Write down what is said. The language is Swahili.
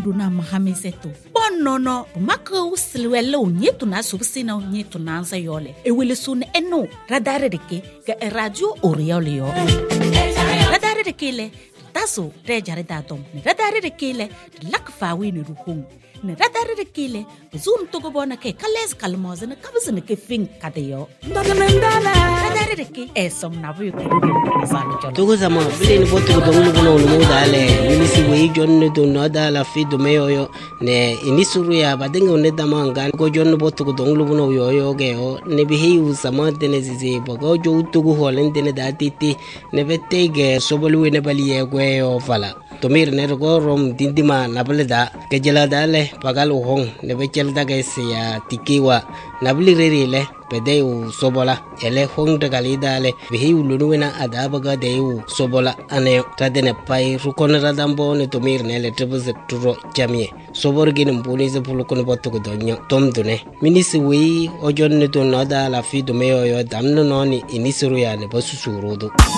na mahamiseto bonono maka usilwele unyetu na subsina unyetu na ansa yole ewele sun eno radare deke ga radio oriole yo radare deke le taso rejare datom radare deke le lakfawi ni ruhung ne radare deke le zum to go bona ke kales kalmoze ne kabzene ke fin kadeyo radare deke esom na bu Tugo zama bile ni botu kudongu kuna ulumu dale Nilisi wei jonne do noda la fi do meyo yo Ne inisuru ya badenge uneda manga Ko jonne botu kudongu kuna uyo geo Ne bihi usama dene zizi Bago jo utugu holen dene datiti Ne betege sobolu ne bali ye kwe yo fala Tomir ne rgo rom dindima nabale da Kejela dale pagal uhong Ne bechel da gaisi ya tikiwa Nabili riri le Pede u sobola ele hong de galidale bihi ulunuena adabaga de u sobola ane tadene pai rukona radambo ne tomir ne le trebuz turo jamie soborgin mbuni ze pulukon botu ko donyo tom dune minisi wi ojon ne to nada la fi do meyo yo damno noni inisuru ya ne basu surudo